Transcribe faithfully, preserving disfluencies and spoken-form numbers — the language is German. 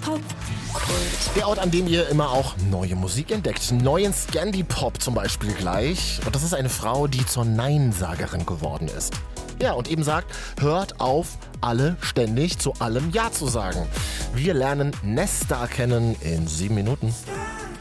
Scandi-Pop-Kult. Der Ort, an dem ihr immer auch neue Musik entdeckt. Neuen Scandi-Pop zum Beispiel gleich. Und das ist eine Frau, die zur Neinsagerin geworden ist. Ja, und eben sagt, hört auf, alle ständig zu allem Ja zu sagen. Wir lernen Nesta kennen in sieben Minuten.